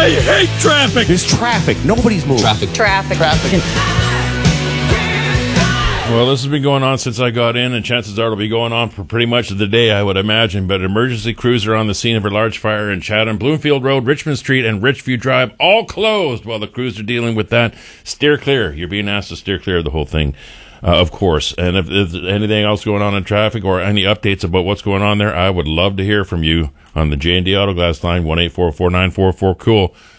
I hate traffic. There's traffic. Nobody's moving. Traffic. Well, this has been going on since I got in, and chances are it'll be going on for pretty much the day, I would imagine. But emergency crews are on the scene of a large fire in Chatham. Bloomfield Road, Richmond Street, and Richview Drive all closed while the crews are dealing with that. Steer clear. You're being asked to steer clear of the whole thing, of course. And if there's anything else going on in traffic or any updates about what's going on there, I would love to hear from you on the J&D Autoglass line, 1-844-944-COOL.